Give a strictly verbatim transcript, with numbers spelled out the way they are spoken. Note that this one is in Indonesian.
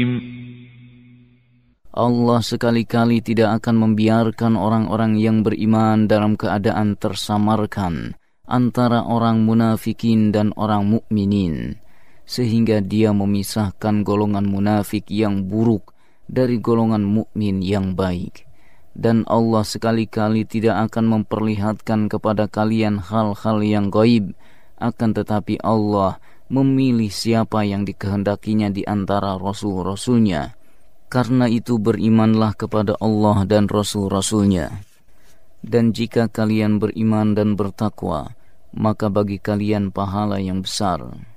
Allah sekali-kali tidak akan membiarkan orang-orang yang beriman dalam keadaan tersamarkan antara orang munafikin dan orang mukminin, sehingga Dia memisahkan golongan munafik yang buruk dari golongan mukmin yang baik. Dan Allah sekali-kali tidak akan memperlihatkan kepada kalian hal-hal yang gaib, akan tetapi Allah memilih siapa yang dikehendakinya di antara rasul-rasulnya. Karena itu berimanlah kepada Allah dan rasul-rasulnya. Dan jika kalian beriman dan bertakwa, maka bagi kalian pahala yang besar.